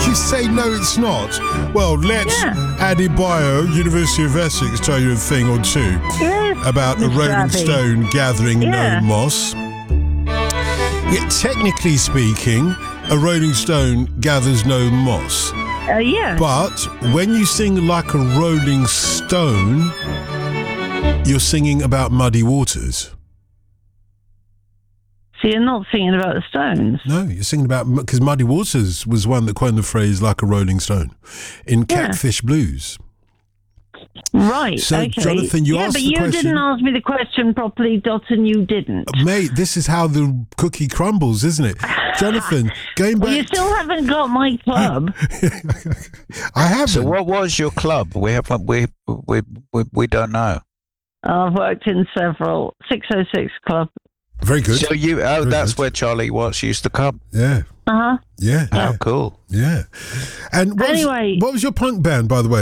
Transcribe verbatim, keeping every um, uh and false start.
you say no, it's not? Well, let Yeah. Adebayo, University of Essex, tell you a thing or two Yes, about a Mister rolling Abbey. stone gathering Yeah. no moss. Yet, technically speaking, a rolling stone gathers no moss. Uh, yeah. But when you sing like a rolling stone, you're singing about muddy waters. So you're not singing about the Stones. No, you're singing about, because Muddy Waters was one that coined the phrase like a rolling stone in Yeah. Catfish Blues. Right, So, okay. Jonathan, you yeah, asked but the you question- didn't ask me the question properly, Dot, and you didn't. Mate, this is how the cookie crumbles, isn't it? Jonathan, going back... Well, you still haven't got my club. I haven't. So what was your club? We haven't. We we we, we don't know. I've worked in several. six oh six Club. Very good. So you. Oh, Very that's good. where Charlie Watts used to come. Yeah, Uh-huh. yeah, How yeah. cool. yeah. And what was- Anyway- what was your punk band, by the way?